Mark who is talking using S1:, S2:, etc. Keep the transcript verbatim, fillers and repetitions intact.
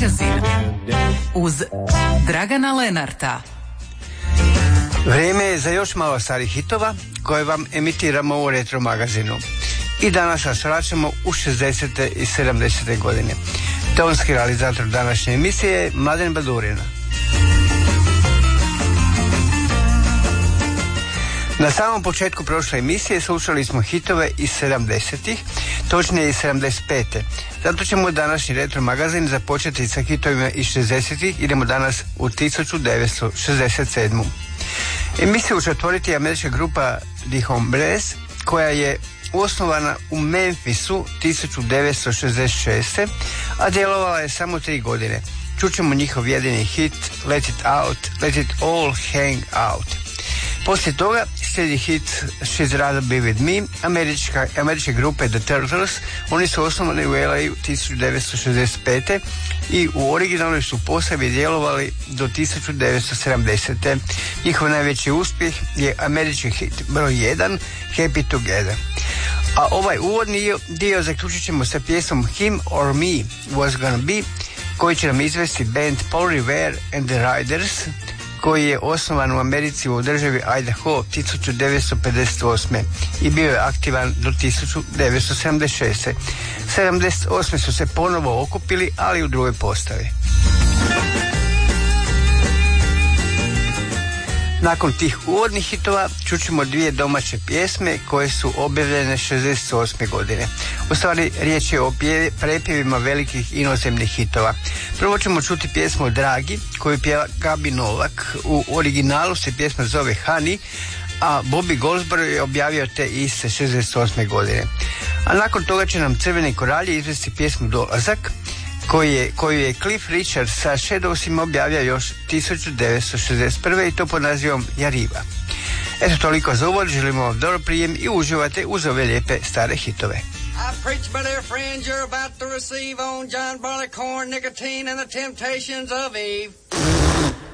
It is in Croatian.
S1: magazin uz Dragana Lenarta.
S2: Vrijeme je za još malo starih hitova koje vam emitiramo u Retro magazinu. I danas vas vraćamo u šezdesete i sedamdesete godine. Tonski realizator današnje emisije je Mladen Badurina. Na samom početku prošle emisije slušali smo hitove iz sedamdesetih, točnije iz sedamdeset pete. Zato ćemo današnji Retro magazin započeti sa hitovima iz šezdesetih. Idemo danas u tisuću devetsto šezdeset sedmu. Emisiju će otvoriti američka grupa The Hombres, koja je osnovana u Memphisu tisuću devetsto šezdeset šeste. a djelovala je samo tri godine. Čućemo njihov jedini hit Let It Out, Let It All Hang Out. Poslije toga slijedi hit She'd Rather Be With Me američka, američke grupe The Turtles. Oni su osnovani u L A tisuću devetsto šezdeset pete. i u originalnoj su postavi djelovali do tisuću devetsto sedamdesete. Njihov najveći uspjeh je američki hit broj jedan Happy Together. A ovaj uvodni dio, dio zaključit ćemo sa pjesmom Him or Me Was Gonna Be, koji će nam izvesti band Paul Revere and the Riders, koji je osnovan u Americi u državi Idaho tisuću devetsto pedeset osme. i bio je aktivan do tisuću devetsto sedamdeset šeste. sedamdeset osme su se ponovo okupili, ali u drugoj postavi. Nakon tih uvodnih hitova čućemo dvije domaće pjesme koje su objavljene šezdeset osme. godine. U stvari riječ je o pje, prepjevima velikih inozemnih hitova. Prvo ćemo čuti pjesmu Dragi koju pjeva Gabi Novak. U originalu se pjesma zove Honey, a Bobby Goldsboro je objavio te iste šezdeset osme. godine. A nakon toga će nam Crveni koralji izvesti pjesmu Dolazak, Koji je, koju je Cliff Richard sa Shadowsima objavio još tisuću devetsto šezdeset prve. i to pod nazivom Jariva. Eto, toliko za uvod, želimo vam dobro prijem i uživate uz ove lijepe stare hitove.
S3: I preach, my dear friend, you're about to receive on John Barleycorn, nicotine, and the temptations of Eve.